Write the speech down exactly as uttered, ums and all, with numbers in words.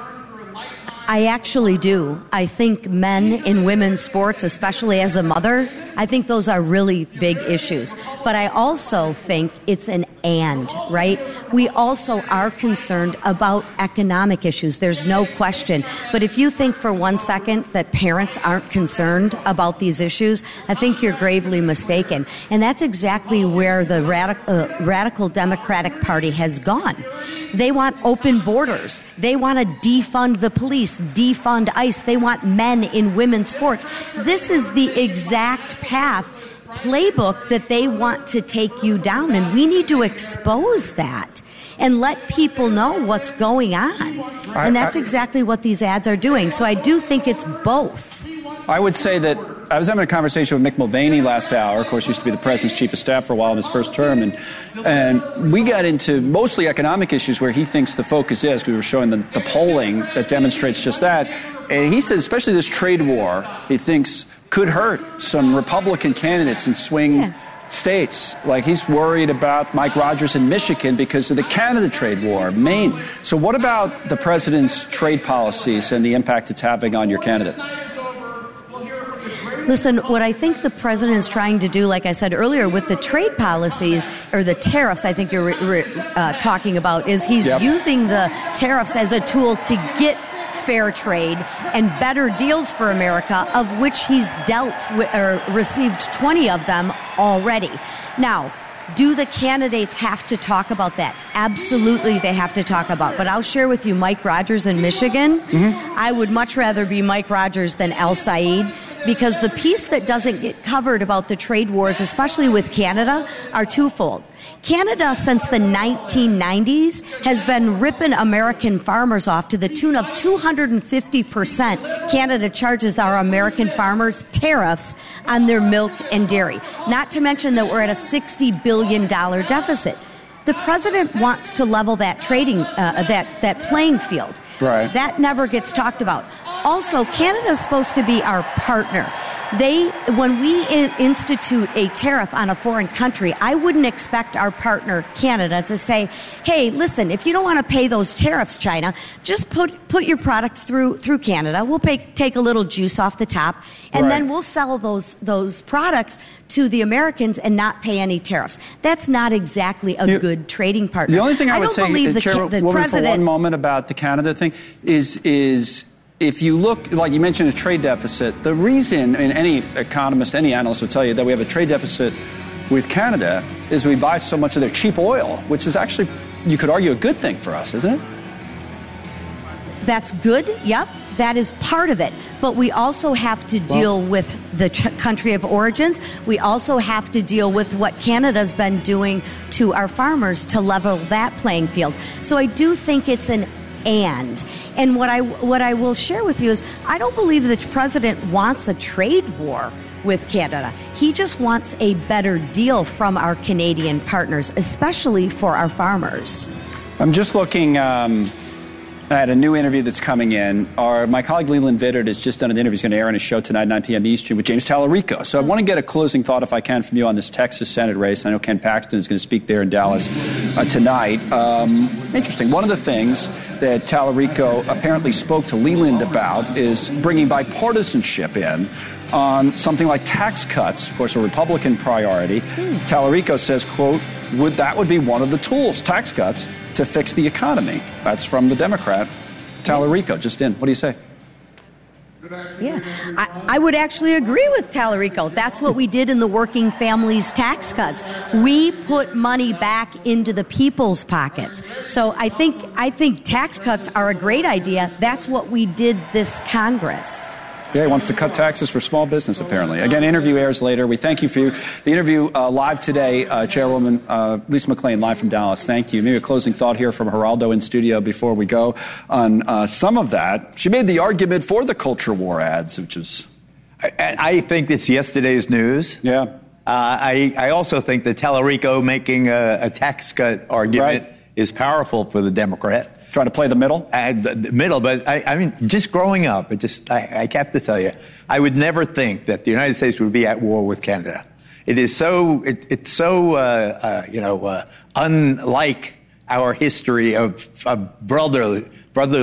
I actually do. I think men in women's sports, especially as a mother, I think those are really big issues. But I also think it's an and, right? We also are concerned about economic issues. There's no question. But if you think for one second that parents aren't concerned about these issues, I think you're gravely mistaken. And that's exactly where the radic- uh, radical Democratic Party has gone. They want open borders. They want to defund the police, defund ICE. They want men in women's sports. This is the exact path, playbook that they want to take you down, and we need to expose that and let people know what's going on. I, and that's I, exactly what these ads are doing. So I do think it's both. I would say that I was having a conversation with Mick Mulvaney last hour. Of course, used to be the president's chief of staff for a while in his first term. And and we got into mostly economic issues where he thinks the focus is, because we were showing the, the polling that demonstrates just that. And he says, especially this trade war, he thinks could hurt some Republican candidates in swing yeah. states. Like he's worried about Mike Rogers in Michigan because of the Canada trade war, Maine. So what about the president's trade policies and the impact it's having on your candidates? Listen, what I think the president is trying to do, like I said earlier, with the trade policies or the tariffs, I think you're re- uh, talking about, is he's yep. using the tariffs as a tool to get fair trade and better deals for America, of which he's dealt with, or received twenty of them already. Now, do the candidates have to talk about that? Absolutely, they have to talk about. But I'll share with you Mike Rogers in Michigan. Mm-hmm. I would much rather be Mike Rogers than El Said, because the piece that doesn't get covered about the trade wars, especially with Canada, are twofold. Canada, since the nineteen nineties, has been ripping American farmers off to the tune of two hundred fifty percent. Canada charges our American farmers tariffs on their milk and dairy. Not to mention that we're at a sixty billion dollars deficit. The president wants to level that trading, uh, that, that playing field. Right. That never gets talked about. Also, Canada is supposed to be our partner. They, when we in, institute a tariff on a foreign country, I wouldn't expect our partner, Canada, to say, hey, listen, if you don't want to pay those tariffs, China, just put put your products through through Canada. We'll pay, take a little juice off the top, and right. then we'll sell those those products to the Americans and not pay any tariffs. That's not exactly a you, good trading partner. The only thing I, I would don't say, believe uh, the, Chair, the woman, president... for one moment about the Canada thing is is... If you look, like you mentioned, a trade deficit, the reason, I mean, any economist, any analyst will tell you that we have a trade deficit with Canada is we buy so much of their cheap oil, which is actually, you could argue, a good thing for us, isn't it? That's good, yep. That is part of it. But we also have to deal well, with the ch- country of origins. We also have to deal with what Canada's been doing to our farmers to level that playing field. So I do think it's an And. And what I what I will share with you is I don't believe the president wants a trade war with Canada. He just wants a better deal from our Canadian partners, especially for our farmers. I'm just looking um, at a new interview that's coming in. Our, my colleague Leland Vittert has just done an interview. He's going to air on his show tonight, nine p.m. Eastern, with James Tallarico. So I want to get a closing thought, if I can, from you on this Texas Senate race. I know Ken Paxton is going to speak there in Dallas uh, tonight. Um, interesting. One of the things that Tallarico apparently spoke to Leland about is bringing bipartisanship in on something like tax cuts, of course, a Republican priority. Hmm. Tallarico says, quote, would that would be one of the tools, tax cuts, to fix the economy. That's from the Democrat, Tallarico, just in. What do you say? Yeah, I, I would actually agree with Tallarico. That's what we did in the working families tax cuts. We put money back into the people's pockets. So I think I think tax cuts are a great idea. That's what we did this Congress. Yeah, he wants to cut taxes for small business, apparently. Again, interview airs later. We thank you for you. The interview uh, live today, uh, Chairwoman uh, Lisa McClain, live from Dallas. Thank you. Maybe a closing thought here from Geraldo in studio before we go on uh, some of that. She made the argument for the culture war ads, which is... I, I think it's yesterday's news. Yeah. Uh, I, I also think that Tallarico making a, a tax cut argument right. is powerful for the Democrat. Trying to play the middle? Uh, the, the middle, but I, I mean, just growing up, it just I, I have to tell you, I would never think that the United States would be at war with Canada. It is so, it, it's so, uh, uh, you know, uh, unlike our history of, of brotherly, brotherly